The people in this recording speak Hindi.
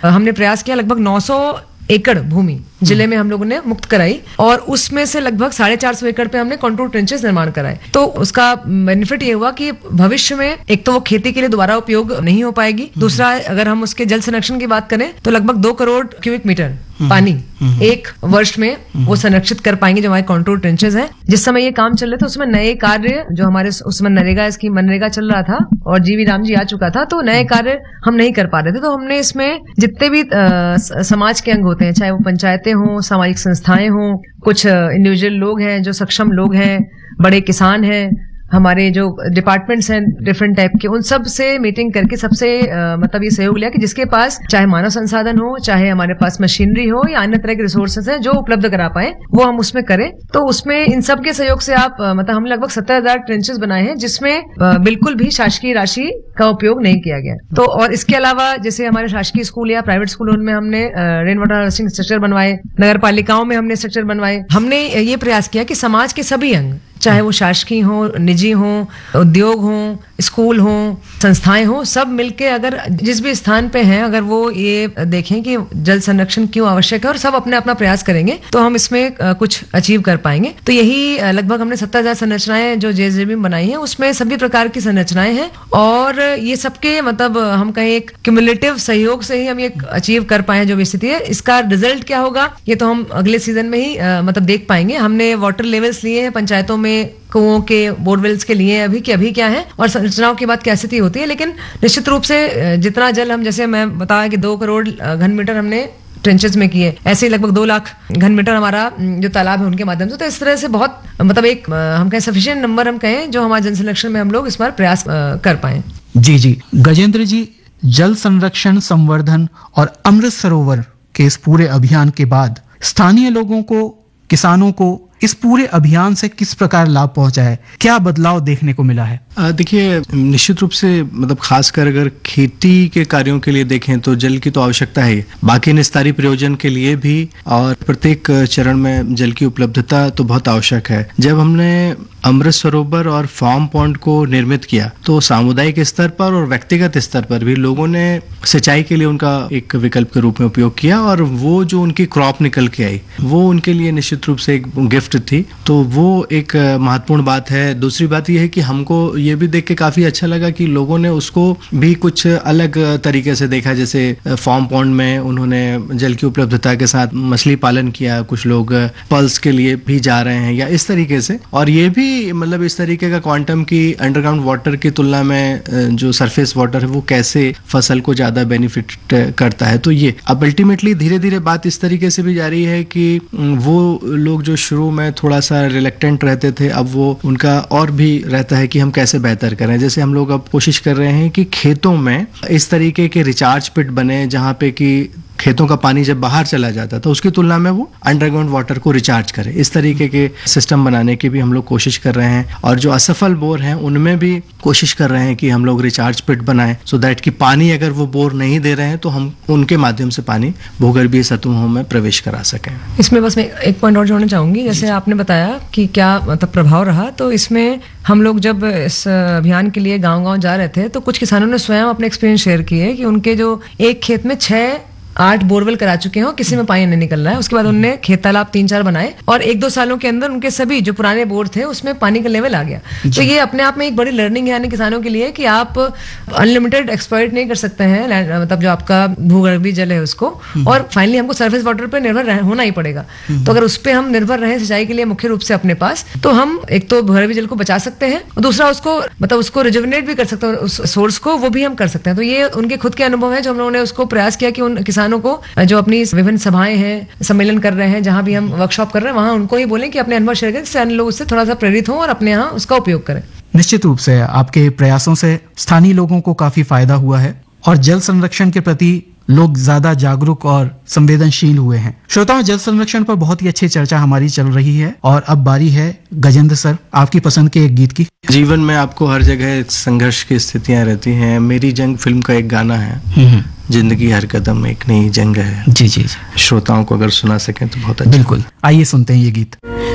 हमने प्रयास किया, लगभग 900 एकड़ भूमि जिले में हम लोगों ने मुक्त कराई और उसमें से लगभग 450 एकड़ पे हमने कंट्रोल ट्रेंचेस निर्माण कराए। तो उसका बेनिफिट ये हुआ कि भविष्य में एक तो वो खेती के लिए दोबारा उपयोग नहीं हो पाएगी, दूसरा अगर हम उसके जल संरक्षण की बात करें तो लगभग 2 करोड़ क्यूबिक मीटर पानी एक वर्ष में वो संरक्षित कर पाएंगे जो हमारे कंट्रोल ट्रेंचेस हैं। जिस समय ये काम चल रहे थे उसमें नए कार्य जो हमारे उसमें मनरेगा चल रहा था और जीवी राम जी आ चुका था, तो नए कार्य हम नहीं कर पा रहे थे। तो हमने इसमें जितने भी समाज के अंग होते हैं, चाहे वो पंचायतें हों, सामाजिक संस्थाएं हों, कुछ इंडिविजुअल लोग हैं जो सक्षम लोग हैं, बड़े किसान हैं, हमारे जो डिपार्टमेंट्स हैं डिफरेंट टाइप के, उन सब से मीटिंग करके सबसे मतलब ये सहयोग लिया कि जिसके पास चाहे मानव संसाधन हो, चाहे हमारे पास मशीनरी हो या अन्य तरह के रिसोर्सेज हैं जो उपलब्ध करा पाए, वो हम उसमें करें। तो उसमें इन सब के सहयोग से आप मतलब हमने लगभग 70,000 ट्रेंचेस बनाए हैं जिसमें बिल्कुल भी शासकीय राशि का उपयोग नहीं किया गया। तो और इसके अलावा जैसे हमारे शासकीय स्कूल या प्राइवेट स्कूल उनमें हमने रेन वाटर हार्वेस्टिंग स्ट्रक्चर बनवाए, नगर पालिकाओं में हमने स्ट्रक्चर बनवाए। हमने ये प्रयास किया कि समाज के सभी अंग, चाहे वो शासकीय हो, निजी हो, उद्योग हो, स्कूल हो, संस्थाएं हो, सब मिलके अगर जिस भी स्थान पे हैं अगर वो ये देखें कि जल संरक्षण क्यों आवश्यक है और सब अपने अपना प्रयास करेंगे तो हम इसमें कुछ अचीव कर पाएंगे। तो यही लगभग हमने 70,000 संरचनाएं जो JSDB में बनाई हैं उसमें सभी प्रकार की संरचनाएं हैं और ये सबके मतलब हम कहें एक क्यूमुलेटिव सहयोग से ही हम ये अचीव कर पाए जो भी स्थिति है। इसका रिजल्ट क्या होगा ये तो हम अगले सीजन में ही मतलब देख पाएंगे। हमने वाटर लेवल्स लिए हैं पंचायतों में, कुओं के, बोरवेल्स के लिए अभी क्या है और संरचनाओं की बात क्या स्थिति होती है। लेकिन निश्चित रूप से जितना जल हम, जैसे मैं बताया कि 2 करोड़ घन मीटर हमने ट्रेंचेस में किए, ऐसे ही लगभग 2 लाख घन मीटर हमारा जो तालाब है उनके माध्यम से। तो इस तरह से बहुत मतलब एक हम कहें सफिशिएंट नंबर हम कहें जो हमारे जल संरक्षण में हम लोग इस बार प्रयास कर पाए। जी गजेंद्र जी, जल संरक्षण, संवर्धन और अमृत सरोवर के इस पूरे अभियान के बाद स्थानीय लोगों को, किसानों को इस पूरे अभियान से किस प्रकार लाभ पहुंचा है, क्या बदलाव देखने को मिला है? देखिए, निश्चित रूप से मतलब खासकर अगर खेती के कार्यों के लिए देखें तो जल की तो आवश्यकता है, बाकी निस्तारी प्रयोजन के लिए भी और प्रत्येक चरण में जल की उपलब्धता तो बहुत आवश्यक है। जब हमने अमृत सरोवर और फार्म पॉन्ड को निर्मित किया तो सामुदायिक स्तर पर और व्यक्तिगत स्तर पर भी लोगों ने सिंचाई के लिए उनका एक विकल्प के रूप में उपयोग किया और वो जो उनकी क्रॉप निकल के आई वो उनके लिए निश्चित रूप से एक गिफ्ट थी। तो वो एक महत्वपूर्ण बात है। दूसरी बात यह है कि हमको ये भी देख के काफी अच्छा लगा कि लोगों ने उसको भी कुछ अलग तरीके से देखा। जैसे फार्म पॉन्ड में उन्होंने जल की उपलब्धता के साथ मछली पालन किया, कुछ लोग पल्स के लिए भी जा रहे हैं या इस तरीके से। और ये भी मतलब इस तरीके का क्वांटम की अंडरग्राउंड वाटर की तुलना में जो सरफेस वाटर है वो कैसे फसल को ज्यादा बेनिफिट करता है। तो ये अब अल्टीमेटली धीरे धीरे बात इस तरीके से भी जा रही है कि वो लोग जो शुरू में थोड़ा सा रिलेक्टेंट रहते थे अब वो उनका और भी रहता है कि हम कैसे बेहतर करें। जैसे हम लोग अब कोशिश कर रहे हैं कि खेतों में इस तरीके के रिचार्ज पिट बने जहाँ पे कि खेतों का पानी जब बाहर चला जाता था उसकी तुलना में वो अंडरग्राउंड वाटर को रिचार्ज करे। इस तरीके के सिस्टम बनाने की भी हम लोग कोशिश कर रहे हैं और जो असफल बोर हैं उनमें भी कोशिश कर रहे हैं कि हम लोग रिचार्ज पिट बनाएं सो दैट कि पानी अगर वो बोर नहीं दे रहे हैं तो हम उनके माध्यम से पानी भूगर्भीय सतहों में प्रवेश करा सकें। इसमें बस मैं एक पॉइंट और जोड़ना चाहूंगी। जैसे आपने बताया कि क्या मतलब प्रभाव रहा, तो इसमें हम लोग जब इस अभियान के लिए गाँव-गाँव जा रहे थे तो कुछ किसानों ने स्वयं अपने एक्सपीरियंस शेयर किए कि उनके जो एक खेत में 6-8 बोरवेल करा चुके हैं, किसी में पानी नहीं निकल रहा है। उसके बाद उन्होंने खेत तालाब 3-4 बनाए और 1-2 सालों के अंदर उनके सभी जो पुराने बोर थे उसमें पानी का लेवल आ गया। तो ये अपने आप में एक बड़ी लर्निंग है यानी किसानों के लिए कि आप अनलिमिटेड एक्सप्लॉइट नहीं कर सकते हैं मतलब जो आपका भूगर्भीय जल है उसको, और फाइनली हमको सरफेस वाटर पर निर्भर होना ही पड़ेगा। तो अगर उस पर हम निर्भर रहे सिंचाई के लिए मुख्य रूप से अपने पास, तो हम एक तो भूगर्भीय जल को बचा सकते हैं और दूसरा उसको मतलब उसको रिजुविनेट भी कर सकते हैं, उस सोर्स को वो भी हम कर सकते हैं। तो ये उनके खुद के अनुभव है जो हम लोगों ने उसको प्रयास किया कि उन किसानों को जो अपनी विभिन्न सभाएं हैं, सम्मेलन कर रहे हैं, जहां भी हम वर्कशॉप कर रहे हैं वहां उनको ही बोलें कि अपने अनुभव शेयर करें जिससे अन्य लोग उससे थोड़ा सा प्रेरित हों और अपने यहाँ उसका उपयोग करें। निश्चित रूप से आपके प्रयासों से स्थानीय लोगों को काफी फायदा हुआ है और जल संरक्षण के प्रति लोग ज्यादा जागरूक और संवेदनशील हुए हैं। श्रोताओं, जल संरक्षण पर बहुत ही अच्छी चर्चा हमारी चल रही है और अब बारी है गजेंद्र सर आपकी पसंद के एक गीत की। जीवन में आपको हर जगह संघर्ष की स्थितियां रहती हैं। मेरी जंग फिल्म का एक गाना है, जिंदगी हर कदम एक नई जंग है। जी जी, श्रोताओं को अगर सुना सकें तो बहुत अच्छा। बिल्कुल, आइए सुनते हैं ये गीत।